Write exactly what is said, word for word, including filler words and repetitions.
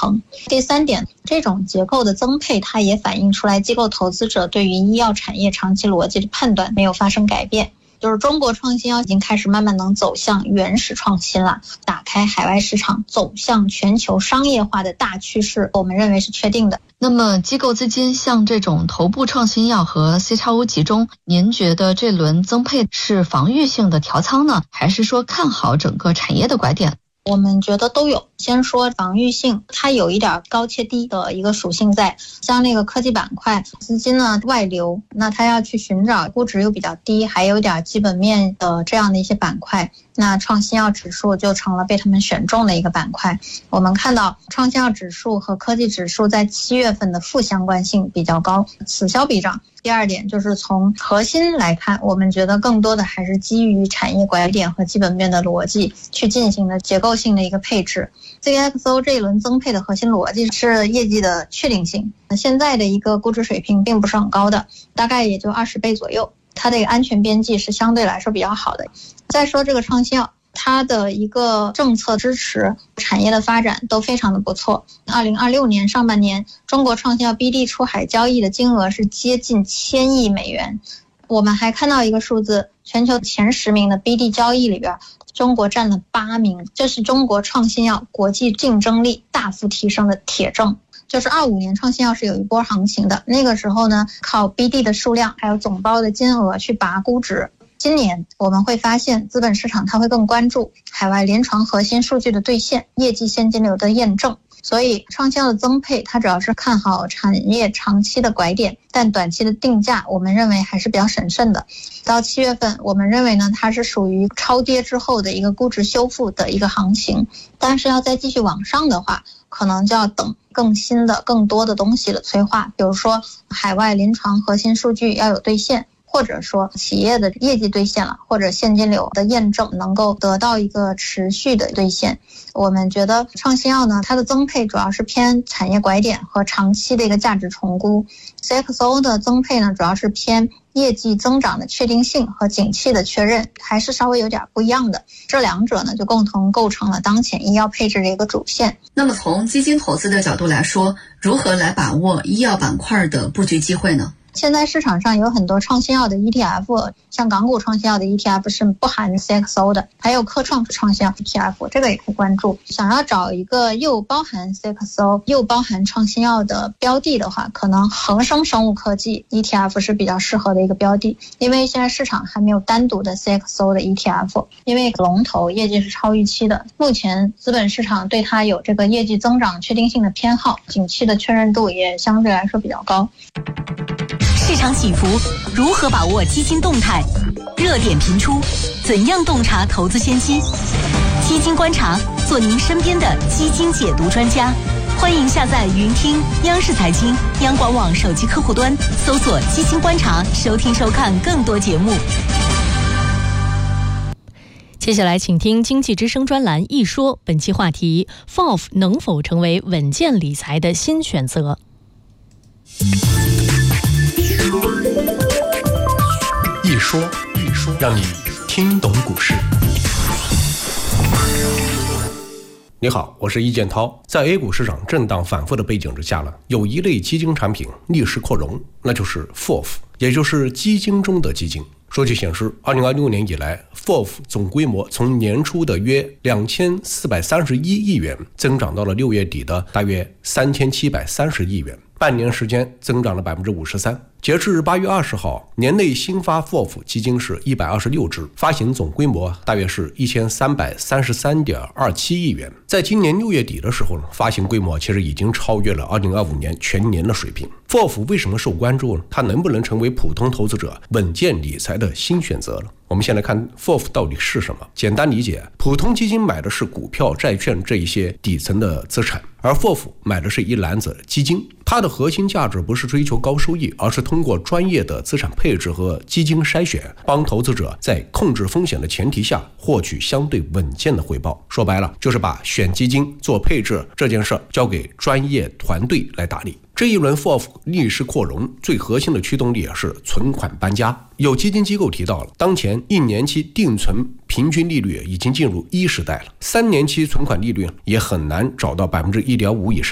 衡。第三点，这种结构的增配，它也反映出来机构投资者对于医药产业长期逻辑的判断没有发生改变。就是中国创新药已经开始慢慢能走向原始创新了，打开海外市场，走向全球商业化的大趋势，我们认为是确定的。 那么机构资金像这种头部创新药和 C X O 集中，您觉得这轮增配是防御性的调仓呢，还是说看好整个产业的拐点？ 我们觉得都有。先说防御性，它有一点高切低的一个属性在，像那个科技板块资金呢外流，那它要去寻找估值又比较低还有点基本面的这样的一些板块，那创新药指数就成了被他们选中的一个板块。我们看到创新药指数和科技指数在七月份的负相关性比较高，此消彼长。第二点就是从核心来看，我们觉得更多的还是基于产业拐点和基本面的逻辑去进行的结构性的一个配置。C X O 这一轮增配的核心逻辑是业绩的确定性，现在的一个估值水平并不是很高的，大概也就二十倍左右，它的安全边际是相对来说比较好的。再说这个创新药，它的一个政策支持产业的发展都非常的不错。二零二六年上半年，中国创新药 B D 出海交易的金额是接近千亿美元。我们还看到一个数字，全球前十名的 B D 交易里边，中国占了八名，这是中国创新药国际竞争力大幅提升的铁证。就是二五年创新药是有一波行情的，那个时候呢，靠 B D 的数量还有总包的金额去拔估值。今年我们会发现资本市场它会更关注海外临床核心数据的兑现，业绩现金流的验证。所以创新药的增配它主要是看好产业长期的拐点，但短期的定价我们认为还是比较审慎的。到七月份我们认为呢，它是属于超跌之后的一个估值修复的一个行情，但是要再继续往上的话，可能就要等更新的更多的东西的催化，比如说海外临床核心数据要有兑现，或者说企业的业绩兑现了，或者现金流的验证能够得到一个持续的兑现。我们觉得创新药呢，它的增配主要是偏产业拐点和长期的一个价值重估。C X O 的增配呢，主要是偏业绩增长的确定性和景气的确认，还是稍微有点不一样的。这两者呢，就共同构成了当前医药配置的一个主线。 那么从基金投资的角度来说，如何来把握医药板块的布局机会呢？ 现在市场上有很多创新药的 E T F， 像港股创新药的 E T F 是不含 C X O 的，还有科创创新药 E T F， 这个也可以关注。想要找一个又包含 C X O 又包含创新药的标的的话，可能恒生生物科技 E T F 是比较适合的一个标的，因为现在市场还没有单独的 C X O 的 E T F， 因为龙头业绩是超预期的，目前资本市场对它有这个业绩增长确定性的偏好，景气的确认度也相对来说比较高。 市场起伏，如何把握基金动态？热点频出，怎样洞察投资先机？基金观察，做您身边的基金解读专家。欢迎下载云听央视财经、央广网手机客户端，搜索基金观察，收听收看更多节目。 接下来请听经济之声专栏一说，本期话题 F O F 能否成为稳健理财的新选择？ 一说一说，让你听懂股市。你好，我是易建涛。在 A 股市场震荡反复的背景之下呢，有一类基金产品逆势扩容，那就是 F O F， 也就是基金中的基金。数据显示，二零二六年以来 F O F 总规模从年初的约两千四百三十一亿元增长到了六月底的大约三千七百三十亿元，半年时间增长了 百分之五十三。截至八月二十号，年内新发 F O F 基金是一百二十六只，发行总规模大约是一千三百三十三点二七亿元。在今年六月底的时候呢，发行规模其实已经超越了二零二五年全年的水平。F O F 为什么受关注呢？它能不能成为普通投资者稳健理财的新选择呢？我们先来看 F O F 到底是什么。简单理解，普通基金买的是股票、债券这一些底层的资产，而 F O F 买的是一篮子基金。它的核心价值不是追求高收益，而是通过专业的资产配置和基金筛选，帮投资者在控制风险的前提下获取相对稳健的回报。说白了，就是把选基金、做配置这件事交给专业团队来打理。这一轮 F O F 逆势扩容，最核心的驱动力是存款搬家。有基金机构提到了，当前一年期定存平均利率已经进入一时代了，三年期存款利率也很难找到 百分之一点五 以上。